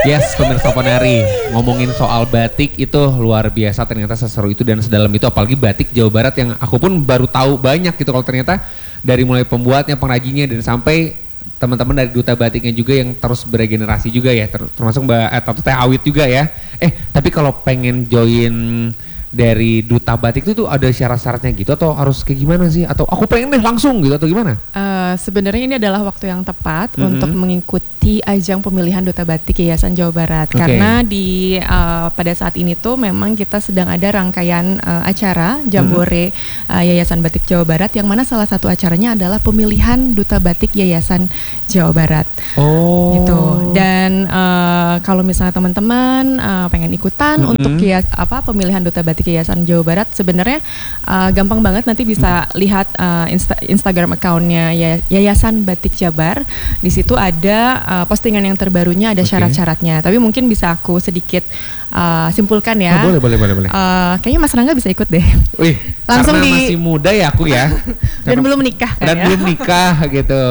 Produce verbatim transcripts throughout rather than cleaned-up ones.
Yes, pemirsa Ponari, ngomongin soal batik itu luar biasa, ternyata seseru itu dan sedalam itu, apalagi batik Jawa Barat yang aku pun baru tahu banyak gitu kalau ternyata dari mulai pembuatnya, pengrajinnya dan sampai teman-teman dari duta batiknya juga yang terus beregenerasi juga ya, ter termasuk Mbak eh, atau Teh Awit juga ya. Eh, tapi kalau pengen join dari duta batik itu tuh ada syarat-syaratnya gitu atau harus kayak gimana sih? Atau aku pengen deh langsung gitu atau gimana? Uh, sebenarnya ini adalah waktu yang tepat mm-hmm. untuk mengikuti ajang pemilihan duta batik Yayasan Jawa Barat. Okay. Karena di uh, pada saat ini tuh memang kita sedang ada rangkaian uh, acara Jambore mm-hmm. uh, Yayasan Batik Jawa Barat, yang mana salah satu acaranya adalah pemilihan duta batik Yayasan Jawa Barat. Oh. Gitu. Dan uh, kalau misalnya teman-teman uh, pengen ikutan mm-hmm. untuk ya, apa pemilihan duta batik Yayasan Jawa Barat, sebenarnya uh, gampang banget, nanti bisa hmm. lihat uh, insta Instagram accountnya Yayasan Batik Jabar. Di situ ada uh, postingan yang terbarunya, ada okay. syarat-syaratnya. Tapi mungkin bisa aku sedikit uh, simpulkan ya. Oh, boleh, boleh, boleh, boleh. Uh, kayaknya Mas Rangga bisa ikut deh. Wih, langsung karena di... masih muda ya aku ya. Dan belum menikah kan Dan ya? belum nikah gitu.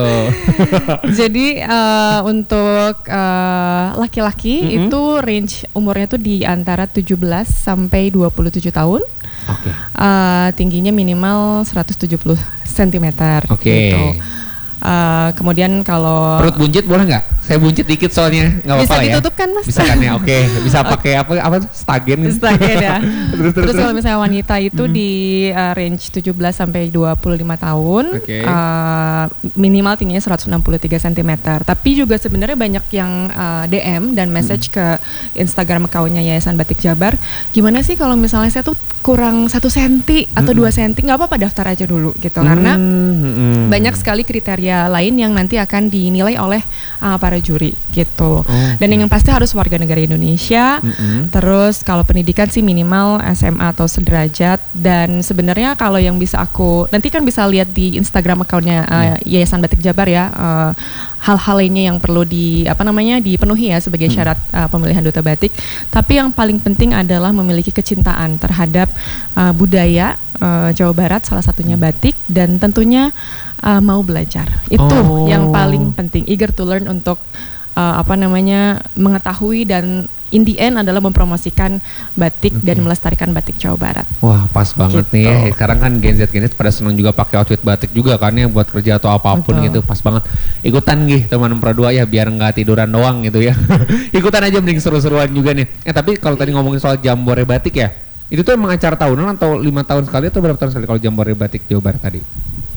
Jadi uh, untuk laki-laki uh, mm-hmm. itu range umurnya tuh di antara tujuh belas sampai dua puluh tujuh tahun. Oke. Okay. Uh, tingginya minimal seratus tujuh puluh sentimeter. Oke. Okay. Gitu. Uh, kemudian kalau perut buncit boleh nggak? Saya buncit dikit soalnya, nggak apa-apa ya. Bisa ditutup kan Mas? Bisa kan ya, oke. Okay. Bisa pakai apa? Apa stagen? Stagen ya. terus, terus, terus kalau misalnya wanita itu hmm. di uh, range tujuh belas sampai dua puluh lima tahun, okay. uh, minimal tingginya seratus enam puluh tiga sentimeter. Tapi juga sebenarnya banyak yang uh, D M dan message hmm. ke Instagram account-nya Yayasan Batik Jabar. Gimana sih kalau misalnya saya tuh kurang satu senti atau dua senti, nggak apa-apa, daftar aja dulu gitu. Hmm. Karena hmm. banyak sekali kriteria lain yang nanti akan dinilai oleh uh, para juri gitu. Oh, dan yang pasti harus warga negara Indonesia. Mm-hmm. Terus kalau pendidikan sih minimal S M A atau sederajat. Dan sebenarnya kalau yang bisa aku nanti kan bisa lihat di Instagram accountnya uh, yeah. Yayasan Batik Jabar ya. Uh, hal-hal lainnya yang perlu di apa namanya dipenuhi ya sebagai syarat uh, pemilihan duta batik. Tapi yang paling penting adalah memiliki kecintaan terhadap uh, budaya uh, Jawa Barat, salah satunya batik, dan tentunya uh, mau belajar. Itu oh. yang paling penting, eager to learn untuk uh, apa namanya mengetahui dan in the end adalah mempromosikan batik okay. dan melestarikan batik Jawa Barat. Wah, pas banget gitu. nih ya. Sekarang kan Gen Z Gen Z pada senang juga pakai outfit batik juga kan ya buat kerja atau apapun. Betul. Gitu. Pas banget. Ikutan gih teman Pro dua ya biar nggak tiduran doang gitu ya. Ikutan aja mending seru-seruan juga nih. Eh tapi kalau tadi ngomongin soal Jambore Batik ya, itu tuh emang acara tahunan atau lima tahun sekali atau berapa tahun sekali kalau Jambore Batik Jawa Barat tadi?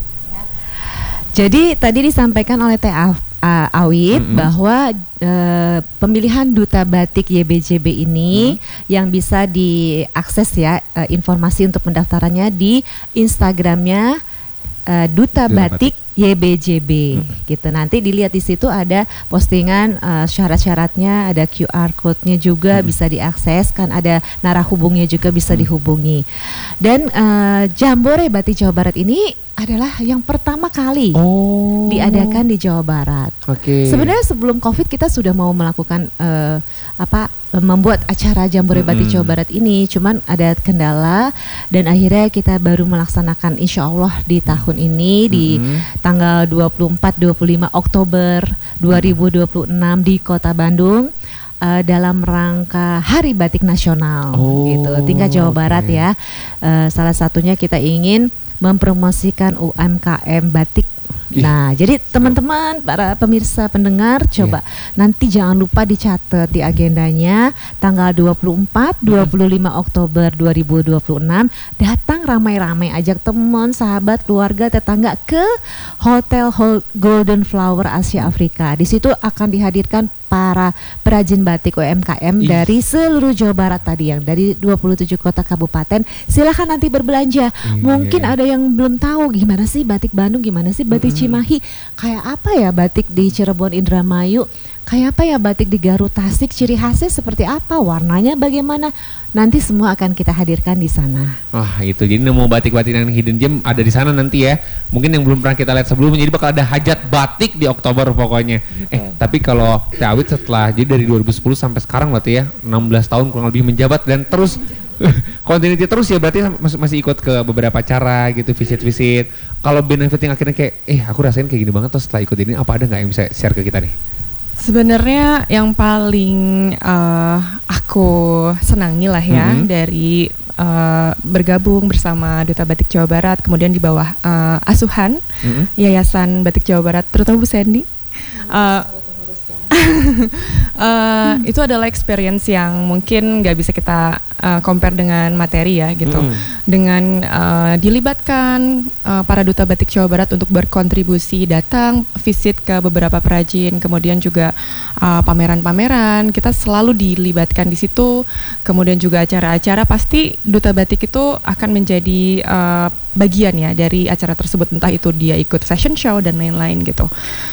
Jadi tadi disampaikan oleh Teh Uh, Awit mm-hmm. bahwa uh, pemilihan duta batik Y B J B ini mm-hmm. yang bisa diakses ya uh, informasi untuk pendaftarannya di Instagramnya uh, Duta, Duta Batik, Batik Y B J B hmm. gitu. Nanti dilihat di situ ada postingan uh, syarat-syaratnya, ada Q R code-nya juga hmm. bisa diakses, kan ada narah hubungnya juga bisa hmm. dihubungi. Dan uh, Jambore Batik Jawa Barat ini adalah yang pertama kali oh. diadakan di Jawa Barat. Oke. Okay. Sebenarnya sebelum Covid kita sudah mau melakukan uh, apa membuat acara Jambore mm-hmm. Batik Jawa Barat ini, cuman ada kendala dan akhirnya kita baru melaksanakan insya Allah di tahun ini mm-hmm. di tanggal dua puluh empat dua puluh lima Oktober dua ribu dua puluh enam di Kota Bandung. Uh, dalam rangka Hari Batik Nasional oh, gitu, tingkat Jawa okay. Barat ya. Uh, salah satunya kita ingin mempromosikan U M K M batik. Nah, jadi teman-teman para pemirsa pendengar coba yeah. nanti jangan lupa dicatat di agendanya tanggal dua puluh empat dua puluh lima Oktober dua ribu dua puluh enam datang ramai-ramai, ajak teman, sahabat, keluarga, tetangga ke Hotel Golden Flower Asia Afrika. Di situ akan dihadirkan para perajin batik U M K M Ih. dari seluruh Jawa Barat tadi, yang dari dua puluh tujuh kota kabupaten. Silahkan nanti berbelanja. Iya. Mungkin ada yang belum tahu gimana sih batik Bandung, gimana sih batik mm-hmm. Cimahi, kayak apa ya batik di Cirebon Indramayu, kayak apa ya batik di Garut Tasik, ciri khasnya seperti apa, warnanya bagaimana. Nanti semua akan kita hadirkan di sana. Wah itu, jadi nemu batik-batik yang hidden gem ada di sana nanti ya. Mungkin yang belum pernah kita lihat sebelumnya, jadi bakal ada hajat batik di Oktober pokoknya. Gitu. Eh tapi kalau Teh Awit setelah, jadi dari dua ribu sepuluh sampai sekarang berarti ya enam belas tahun kurang lebih menjabat dan terus continuity terus ya, berarti masih, masih ikut ke beberapa acara gitu, visit-visit. Kalau benefit yang akhirnya kayak, eh aku rasain kayak gini banget tuh setelah ikut ini, apa ada nggak yang bisa share ke kita nih? Sebenarnya yang paling uh, aku senangi lah ya mm-hmm. dari uh, bergabung bersama Duta Batik Jawa Barat, kemudian di bawah uh, asuhan mm-hmm. Yayasan Batik Jawa Barat, terutama Bu Sandy. Uh, uh, itu adalah experience yang mungkin nggak bisa kita uh, compare dengan materi ya gitu. Mm. Dengan uh, dilibatkan uh, para duta batik Jawa Barat untuk berkontribusi, datang visit ke beberapa perajin, kemudian juga uh, pameran-pameran, kita selalu dilibatkan di situ. Kemudian juga acara-acara, pasti duta batik itu akan menjadi uh, bagian ya dari acara tersebut, entah itu dia ikut fashion show dan lain-lain gitu.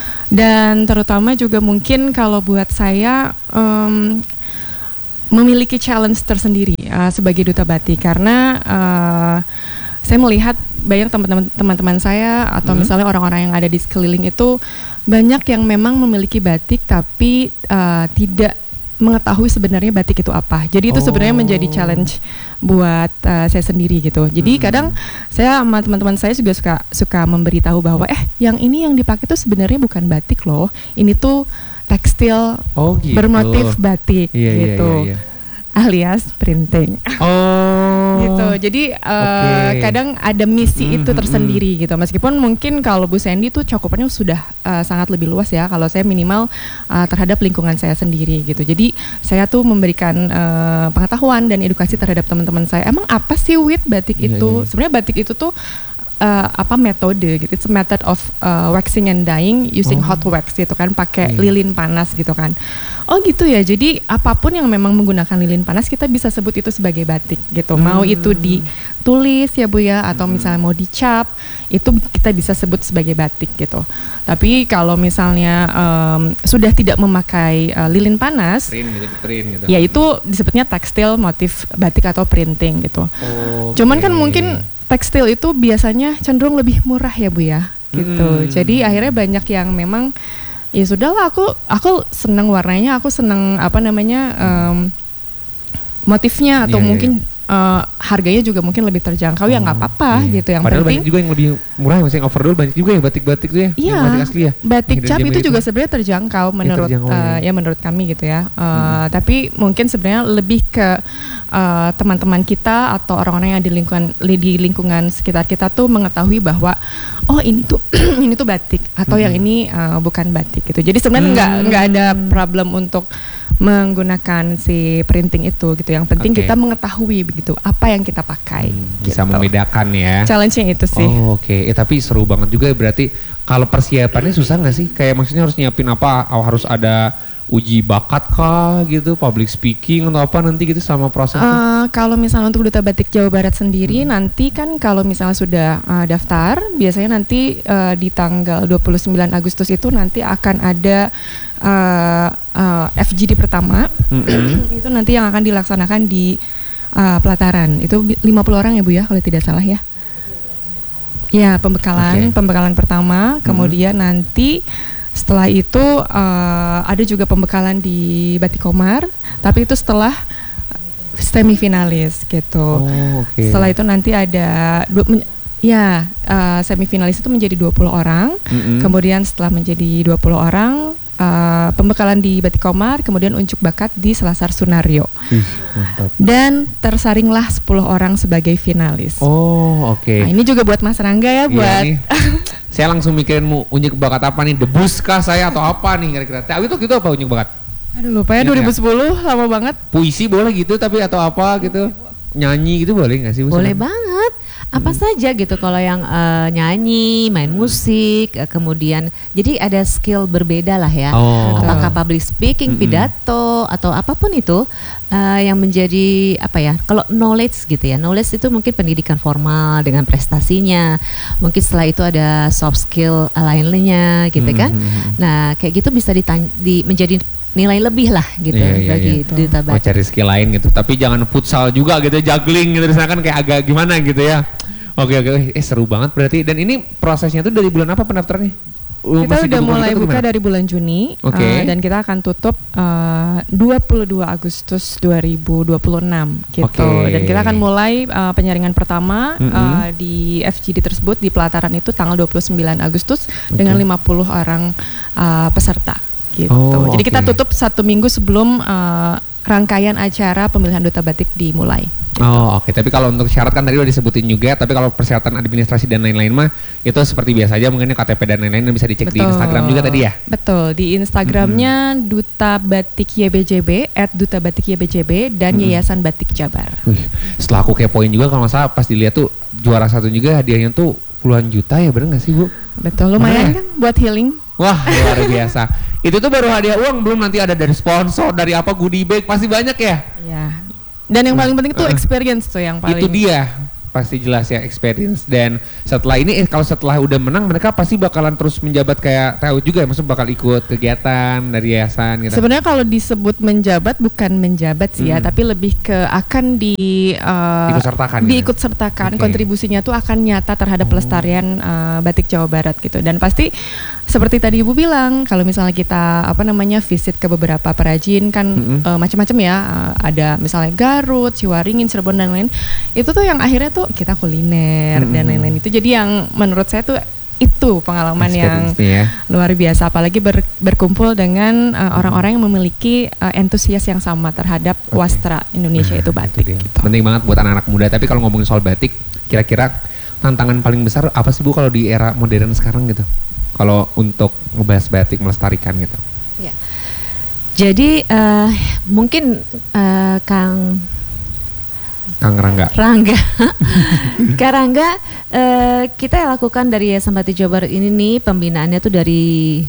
Dan terutama juga mungkin kalau buat saya um, memiliki challenge tersendiri uh, sebagai duta batik, karena uh, saya melihat banyak teman-teman teman-teman saya atau hmm. misalnya orang-orang yang ada di sekeliling itu banyak yang memang memiliki batik tapi uh, tidak mengetahui sebenarnya batik itu apa. Jadi itu oh. sebenarnya menjadi challenge buat uh, saya sendiri gitu. Jadi hmm. kadang saya sama teman-teman saya juga suka suka memberitahu bahwa eh yang ini yang dipakai tuh sebenarnya bukan batik loh. Ini tuh tekstil oh, gitu. bermotif batik iya, gitu. Iya, iya, iya. Alias printing. Oh. gitu. Jadi uh, okay. kadang ada misi mm-hmm. itu tersendiri gitu. Meskipun mungkin kalau Bu Sandy tuh cakupannya sudah uh, sangat lebih luas ya. Kalau saya minimal uh, terhadap lingkungan saya sendiri gitu. Jadi saya tuh memberikan uh, pengetahuan dan edukasi terhadap teman-teman saya. Emang apa sih wit batik yeah, itu? Yeah. Sebenarnya batik itu tuh Uh, apa metode gitu, it's a method of uh, waxing and dyeing using oh. hot wax gitu kan, pakai yeah. lilin panas gitu kan. Oh gitu ya, jadi apapun yang memang menggunakan lilin panas kita bisa sebut itu sebagai batik gitu. Hmm. Mau itu ditulis ya Bu ya, atau hmm. misalnya mau dicap, itu kita bisa sebut sebagai batik gitu. Tapi kalau misalnya um, sudah tidak memakai uh, lilin panas, print gitu, print gitu. Ya itu disebutnya tekstil motif batik atau printing gitu. Oh, cuman okay. kan mungkin tekstil itu biasanya cenderung lebih murah ya Bu ya, gitu. Hmm. Jadi akhirnya banyak yang memang ya sudahlah, aku aku seneng warnanya, aku seneng apa namanya um, motifnya atau yeah, mungkin yeah. Uh, harganya juga mungkin lebih terjangkau oh, ya nggak apa-apa yeah. gitu. Yang padahal penting banyak juga yang lebih murah, misalnya overdoll banyak juga ya batik-batik tuh ya, iya, yang batik asli ya. Batik cap itu, itu juga sebenarnya terjangkau menurut ya, terjangkau, uh, ya. ya menurut kami gitu ya. Uh, hmm. Tapi mungkin sebenarnya lebih ke uh, teman-teman kita atau orang-orang yang ada di lingkungan di lingkungan sekitar kita tuh mengetahui bahwa oh ini tuh ini tuh batik atau hmm. yang ini uh, bukan batik gitu. Jadi sebenarnya nggak hmm. nggak ada problem untuk menggunakan si printing itu gitu. Yang penting okay. kita mengetahui begitu apa yang kita pakai. Hmm, bisa gitu. Membedakan ya. Challenge-nya itu sih. Oh, oke. Okay. Eh tapi seru banget juga berarti. Kalau persiapannya susah nggak sih? Kayak maksudnya harus nyiapin apa? Harus ada uji bakat kah gitu, public speaking atau apa nanti gitu sama prosesnya? Uh, kalau misalnya untuk Duta Batik Jawa Barat sendiri hmm. nanti kan kalau misalnya sudah uh, daftar, biasanya nanti uh, di tanggal dua puluh sembilan Agustus itu nanti akan ada uh, uh, F G D pertama. Mm-hmm. Itu nanti yang akan dilaksanakan di uh, Pelataran. Itu lima puluh orang ya Bu ya kalau tidak salah ya. Ya, pembekalan, okay. pembekalan pertama, kemudian hmm. nanti setelah itu uh, ada juga pembekalan di Batik Komar, tapi itu setelah semifinalis gitu. Oh, okay. Setelah itu nanti ada dua, men- ya uh, semifinalis itu menjadi dua puluh orang, mm-hmm. kemudian setelah menjadi dua puluh orang uh, pembekalan di Batik Komar, kemudian unjuk bakat di Selasar Sunario. Ih, mantap. Dan tersaringlah sepuluh orang sebagai finalis. Oh, oke. Okay. Nah, ini juga buat Mas Rangga ya, buat iya, saya langsung mikirin mau unjuk bakat apa nih, debus kah saya atau apa nih kira-kira. Tapi itu gitu apa unjuk bakat? Aduh lupa ya, dua ribu sepuluh lama banget. Puisi boleh gitu tapi atau apa gitu, nyanyi gitu boleh nggak sih? Boleh banget. Apa hmm. saja gitu kalau yang uh, nyanyi, main musik, uh, kemudian jadi ada skill berbeda lah ya. Oh. Apakah public speaking, hmm. pidato atau apapun itu uh, yang menjadi apa ya? Kalau knowledge gitu ya, knowledge itu mungkin pendidikan formal dengan prestasinya. Mungkin setelah itu ada soft skill lainnya gitu hmm. kan. Nah kayak gitu bisa ditanya, di, menjadi nilai lebih lah gitu iya, iya, bagi iya. Duta Batik. Oh, cari skill lain gitu, tapi jangan futsal juga gitu, juggling gitu, misalkan kayak agak gimana gitu ya. Oke oke, eh seru banget berarti. Dan ini prosesnya tuh dari bulan apa pendaftarannya? Uh, kita udah mulai buka dari bulan Juni, okay. uh, dan kita akan tutup uh, dua puluh dua Agustus dua ribu dua puluh enam gitu. Okay. Dan kita akan mulai uh, penyaringan pertama mm-hmm. uh, di F G D tersebut di Pelataran itu tanggal dua puluh sembilan Agustus okay. dengan lima puluh orang uh, peserta. gitu. Oh, Jadi okay. kita tutup satu minggu sebelum uh, rangkaian acara pemilihan duta batik dimulai. Gitu. Oh oke, okay. Tapi kalau untuk syarat kan tadi udah disebutin juga, tapi kalau persyaratan administrasi dan lain-lain mah itu seperti biasa aja, mungkin K T P dan lain-lain bisa dicek. Betul. Di Instagram juga tadi ya? Betul, di Instagramnya mm-hmm. Duta Batik Y B J B, at Duta Batik Y B J B dan mm-hmm. Yayasan Batik Jabar. Wih, setelah aku kepoin juga kalau nggak salah pas dilihat tuh juara satu juga hadiahnya tuh puluhan juta ya, bener nggak sih Bu? Betul, lumayan kan buat healing. Wah luar biasa. Itu tuh baru hadiah uang, belum nanti ada dari sponsor, dari apa goodie bag, pasti banyak ya? Iya. Dan yang paling penting itu experience tuh yang paling. Itu dia, pasti jelas ya experience. Dan setelah ini, eh, kalau setelah udah menang, mereka pasti bakalan terus menjabat kayak tahu juga, maksudnya bakal ikut kegiatan dari yayasan gitu. Sebenarnya kalau disebut menjabat bukan menjabat sih hmm. ya, tapi lebih ke akan di uh, ikut-sertakan. Diikut-sertakan, gitu. Kontribusinya tuh akan nyata terhadap oh. pelestarian uh, batik Jawa Barat gitu. Dan pasti seperti tadi Ibu bilang, kalau misalnya kita apa namanya visit ke beberapa perajin kan mm-hmm. uh, macam-macam ya, uh, ada misalnya Garut, Ciwaringin, Cirebon dan lain-lain. Itu tuh yang akhirnya tuh kita kuliner mm-hmm. dan lain-lain itu. Jadi yang menurut saya tuh itu pengalaman yang ya. luar biasa, apalagi ber, berkumpul dengan uh, orang-orang yang memiliki uh, entusias yang sama terhadap okay. wastra Indonesia nah, itu batik. Itu gitu. Penting banget buat anak-anak muda. Tapi kalau ngomongin soal batik, kira-kira tantangan paling besar apa sih Bu kalau di era modern sekarang gitu? Kalau untuk ngebahas batik melestarikan gitu. Ya. Jadi uh, mungkin uh, Kang Kang Rangga. Rangga. Kang Rangga, uh, kita lakukan dari Yayasan Batik Jawa Barat ini nih pembinaannya tuh dari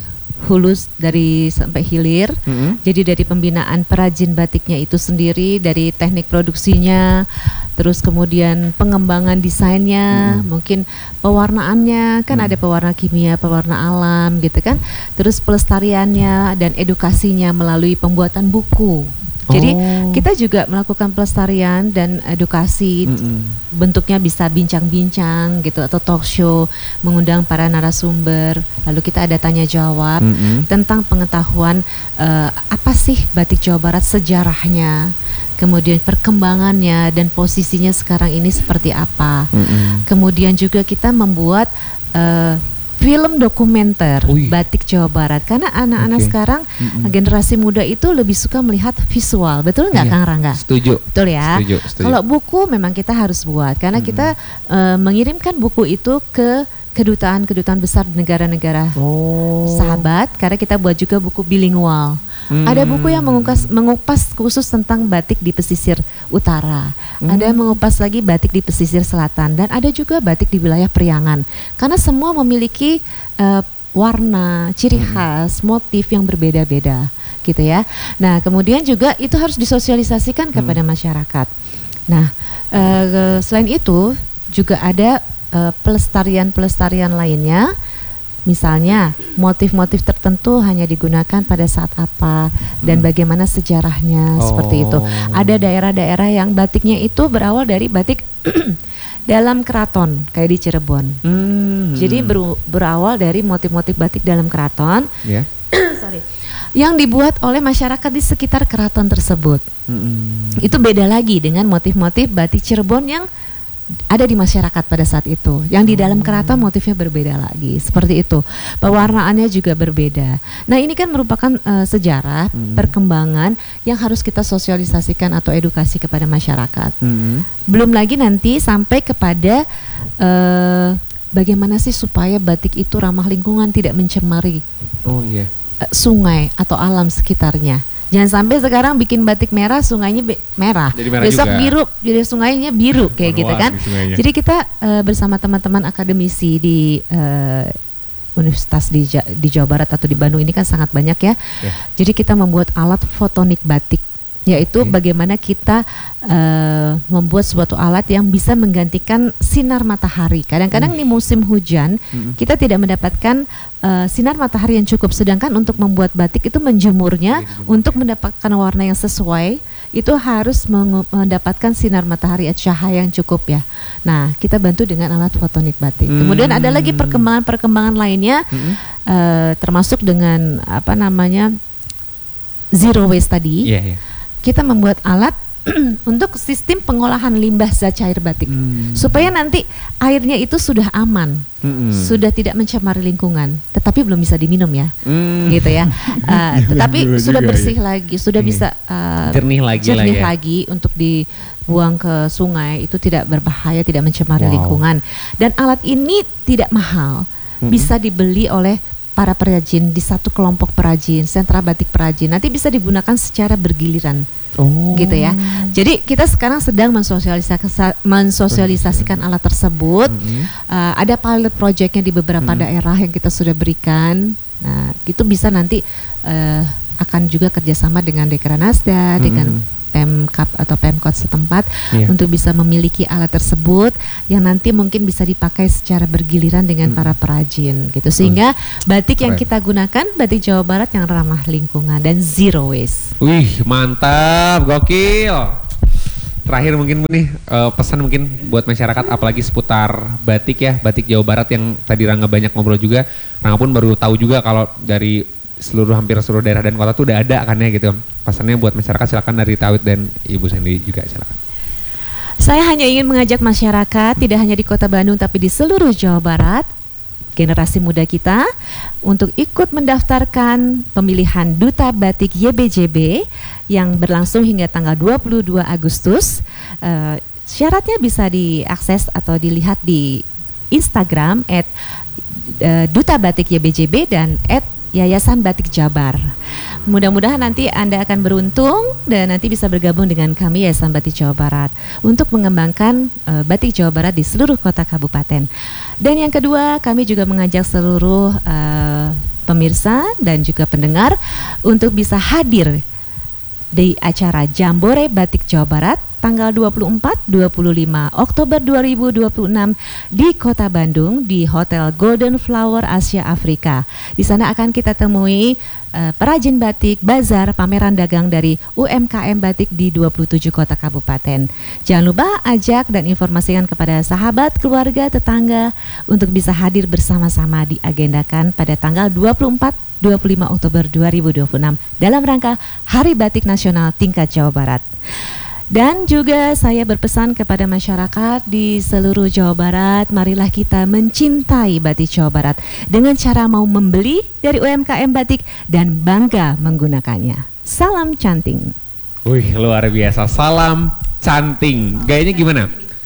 hulu dari sampai hilir. Mm-hmm. Jadi dari pembinaan perajin batiknya itu sendiri, dari teknik produksinya, terus kemudian pengembangan desainnya, mm-hmm. mungkin pewarnaannya kan mm-hmm. ada pewarna kimia, pewarna alam gitu kan. Terus pelestariannya dan edukasinya melalui pembuatan buku. Jadi oh. kita juga melakukan pelestarian dan edukasi, mm-hmm. bentuknya bisa bincang-bincang gitu atau talk show, mengundang para narasumber, lalu kita ada tanya jawab mm-hmm. tentang pengetahuan uh, apa sih batik Jawa Barat, sejarahnya, kemudian perkembangannya dan posisinya sekarang ini seperti apa. Mm-hmm. Kemudian juga kita membuat uh, film dokumenter Ui. Batik Jawa Barat, karena anak-anak okay. sekarang mm-hmm. generasi muda itu lebih suka melihat visual, betul nggak iya. Kang Rangga? Setuju. Betul ya. Setuju, setuju. Kalau buku memang kita harus buat, karena mm-hmm. kita uh, mengirimkan buku itu ke kedutaan-kedutaan besar di negara-negara oh. sahabat, karena kita buat juga buku bilingual. Hmm. Ada buku yang mengupas, mengupas khusus tentang batik di pesisir utara, hmm. ada yang mengupas lagi batik di pesisir selatan, dan ada juga batik di wilayah Priangan. Karena semua memiliki uh, warna, ciri hmm. khas, motif yang berbeda-beda, gitu ya. Nah, kemudian juga itu harus disosialisasikan kepada hmm. masyarakat. Nah, uh, selain itu juga ada uh, pelestarian-pelestarian lainnya. Misalnya motif-motif tertentu hanya digunakan pada saat apa dan hmm. bagaimana sejarahnya oh. seperti itu. Ada daerah-daerah yang batiknya itu berawal dari batik dalam keraton kayak di Cirebon. Hmm. Jadi ber, berawal dari motif-motif batik dalam keraton. Yeah. Sorry. Yang dibuat oleh masyarakat di sekitar keraton tersebut. Hmm. Itu beda lagi dengan motif-motif batik Cirebon yang ada di masyarakat pada saat itu. Yang di dalam keraton motifnya berbeda lagi, seperti itu. Pewarnaannya juga berbeda. Nah, ini kan merupakan uh, sejarah hmm. perkembangan yang harus kita sosialisasikan atau edukasi kepada masyarakat. Hmm. Belum lagi nanti sampai kepada uh, bagaimana sih supaya batik itu ramah lingkungan, tidak mencemari oh, yeah. uh, sungai atau alam sekitarnya. Jangan sampai sekarang bikin batik merah, sungainya be- merah. Jadi merah besok juga. biru, jadi sungainya biru kayak gitu kan. Jadi kita uh, bersama teman-teman akademisi di uh, universitas di, ja- di Jawa Barat atau di Bandung ini kan sangat banyak ya. Yeah. Jadi kita membuat alat fotonik batik, yaitu okay. bagaimana kita uh, membuat suatu alat yang bisa menggantikan sinar matahari. Kadang-kadang mm. di musim hujan mm-hmm. kita tidak mendapatkan uh, sinar matahari yang cukup, sedangkan untuk membuat batik itu menjemurnya okay, untuk mendapatkan warna yang sesuai itu harus meng- mendapatkan sinar matahari atau cahaya yang cukup ya. Nah, kita bantu dengan alat fotonik batik. Mm. Kemudian ada lagi perkembangan-perkembangan lainnya mm-hmm. uh, termasuk dengan apa namanya zero waste tadi. Yeah, yeah. Kita membuat alat untuk sistem pengolahan limbah zat cair batik, hmm. supaya nanti airnya itu sudah aman, hmm. sudah tidak mencemari lingkungan, tetapi belum bisa diminum ya, hmm. gitu ya. Uh, tetapi sudah bersih ya. lagi, sudah hmm. bisa uh, jernih lagi, jernih lah ya. lagi untuk dibuang ke sungai, itu tidak berbahaya, tidak mencemari wow. lingkungan. Dan alat ini tidak mahal, hmm. bisa dibeli oleh para perajin di satu kelompok perajin, sentra batik perajin. Nanti bisa digunakan secara bergiliran. Oh. Gitu ya. Jadi kita sekarang sedang mensosialisasikan, mensosialisasikan alat tersebut. Mm-hmm. uh, Ada pilot projectnya di beberapa mm-hmm. daerah yang kita sudah berikan. Nah, itu bisa nanti uh, akan juga kerjasama dengan Dekranasda, mm-hmm. dengan Pemkap atau Pemkot setempat yeah. untuk bisa memiliki alat tersebut yang nanti mungkin bisa dipakai secara bergiliran dengan hmm. para perajin gitu, sehingga batik Keren. yang kita gunakan batik Jawa Barat yang ramah lingkungan dan zero waste. Wih, mantap, gokil. Terakhir mungkin nih uh, pesan mungkin buat masyarakat apalagi seputar batik ya, batik Jawa Barat yang tadi Rangga banyak ngobrol juga. Rangga pun baru tahu juga kalau dari seluruh hampir seluruh daerah dan kota tuh udah ada kan ya gitu. Pesannya buat masyarakat silakan dari Tawit dan Ibu Sandy juga silakan. Saya hanya ingin mengajak masyarakat tidak hanya di Kota Bandung tapi di seluruh Jawa Barat, generasi muda kita untuk ikut mendaftarkan pemilihan Duta Batik Y B J B yang berlangsung hingga tanggal dua puluh dua Agustus. Uh, syaratnya bisa diakses atau dilihat di Instagram at uh, Duta Batik Y B J B dan at Yayasan Batik Jabar. Mudah-mudahan nanti Anda akan beruntung dan nanti bisa bergabung dengan kami Yayasan Batik Jawa Barat untuk mengembangkan uh, batik Jawa Barat di seluruh kota kabupaten. Dan yang kedua, kami juga mengajak seluruh uh, pemirsa dan juga pendengar untuk bisa hadir di acara Jambore Batik Jawa Barat tanggal dua puluh empat sampai dua puluh lima Oktober dua ribu dua puluh enam di Kota Bandung di Hotel Golden Flower Asia Afrika. Di sana akan kita temui uh, perajin batik, bazar, pameran dagang dari U M K M batik di dua puluh tujuh kota kabupaten. Jangan lupa ajak dan informasikan kepada sahabat, keluarga, tetangga untuk bisa hadir bersama-sama diagendakan pada tanggal dua puluh empat sampai dua puluh lima Oktober dua ribu dua puluh enam dalam rangka Hari Batik Nasional tingkat Jawa Barat. Dan juga saya berpesan kepada masyarakat di seluruh Jawa Barat, marilah kita mencintai batik Jawa Barat dengan cara mau membeli dari U M K M Batik dan bangga menggunakannya. Salam canting. Wih, luar biasa. Salam canting. Gayanya gimana?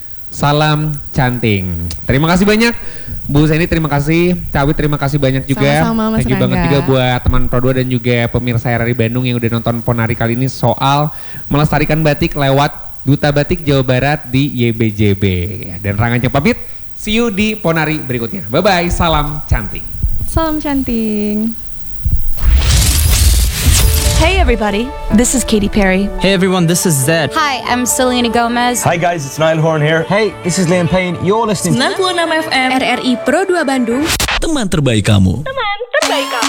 Salam canting. Terima kasih banyak Bu Sandy, terima kasih. Tawit, terima kasih banyak juga. Sama-sama, Mas Thank you Rangga. banget juga buat teman Pro dua dan juga pemirsa R R I Bandung yang udah nonton Ponari kali ini soal melestarikan batik lewat Duta Batik Jawa Barat di Y B J B. Dan Rangga pamit, see you di Ponari berikutnya. Bye-bye, salam canting. Salam canting. Hey everybody, this is Katy Perry. Hey everyone, this is Zed. Hi, I'm Selena Gomez. Hi guys, it's Niall Horn here. Hey, this is Liam Payne. You're listening sembilan puluh enam F M R R I Pro dua Bandung. Teman terbaik kamu. Teman terbaik kamu.